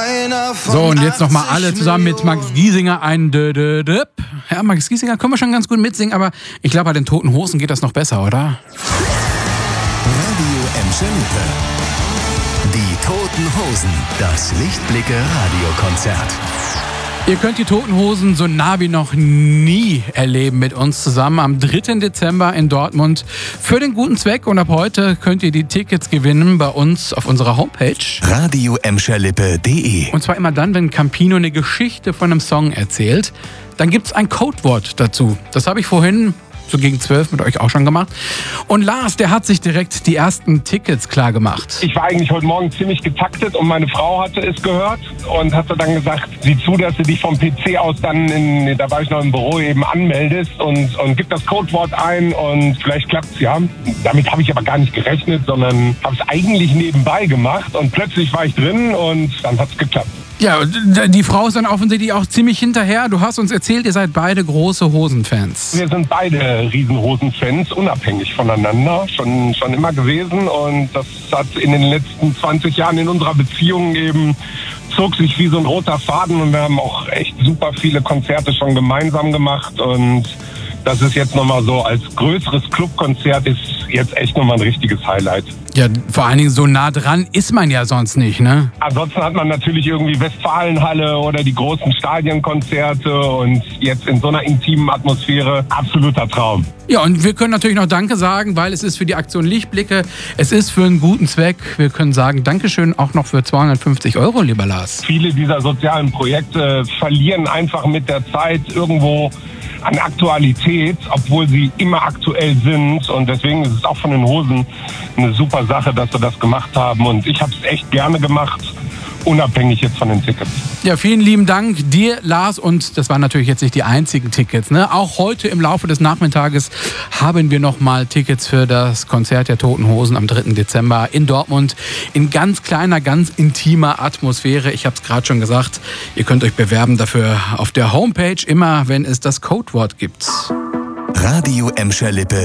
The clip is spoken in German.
So, und jetzt nochmal alle zusammen mit Max Giesinger ein Dödödöp. Ja, Max Giesinger können wir schon ganz gut mitsingen, aber ich glaube, bei den Toten Hosen geht das noch besser, oder? Radio Emscher-Lippe. Die Toten Hosen. Das Lichtblicke-Radiokonzert. Ihr könnt die Toten Hosen so nah wie noch nie erleben mit uns zusammen am 3. Dezember in Dortmund für den guten Zweck. Und ab heute könnt ihr die Tickets gewinnen bei uns auf unserer Homepage radioemscherlippe.de. Und zwar immer dann, wenn Campino eine Geschichte von einem Song erzählt, dann gibt's ein Codewort dazu. Das habe ich vorhin so gegen 12 mit euch auch schon gemacht. Und Lars, der hat sich direkt die ersten Tickets klar gemacht. Ich war eigentlich heute Morgen ziemlich getaktet und meine Frau hatte es gehört und hatte dann gesagt, sieh zu, dass du dich vom PC aus dann, da war ich noch im Büro, eben anmeldest und gib das Codewort ein und vielleicht klappt's ja. Damit habe ich aber gar nicht gerechnet, sondern habe es eigentlich nebenbei gemacht und plötzlich war ich drin und dann hat's geklappt. Ja, die Frau ist dann offensichtlich auch ziemlich hinterher. Du hast uns erzählt, ihr seid beide große Hosenfans. Wir sind beide Riesenhosenfans, unabhängig voneinander, schon immer gewesen. Und das hat in den letzten 20 Jahren in unserer Beziehung eben zog sich wie so ein roter Faden. Und wir haben auch echt super viele Konzerte schon gemeinsam gemacht. Und das ist jetzt nochmal so als größeres Clubkonzert ist jetzt echt nochmal ein richtiges Highlight. Ja, vor allen Dingen so nah dran ist man ja sonst nicht, ne? Ansonsten hat man natürlich irgendwie Westfalenhalle oder die großen Stadionkonzerte und jetzt in so einer intimen Atmosphäre absoluter Traum. Ja, und wir können natürlich noch Danke sagen, weil es ist für die Aktion Lichtblicke, es ist für einen guten Zweck. Wir können sagen Dankeschön auch noch für 250 €, lieber Lars. Viele dieser sozialen Projekte verlieren einfach mit der Zeit irgendwo an Aktualität, obwohl sie immer aktuell sind. Und deswegen ist es auch von den Hosen eine super Sache, dass wir das gemacht haben. Und ich habe es echt gerne gemacht, unabhängig jetzt von den Tickets. Ja, vielen lieben Dank dir, Lars. Und das waren natürlich jetzt nicht die einzigen Tickets, ne? Auch heute im Laufe des Nachmittages haben wir nochmal Tickets für das Konzert der Toten Hosen am 3. Dezember in Dortmund. In ganz kleiner, ganz intimer Atmosphäre. Ich habe es gerade schon gesagt, ihr könnt euch bewerben dafür auf der Homepage, immer wenn es das Codewort gibt. Radio Emscher-Lippe.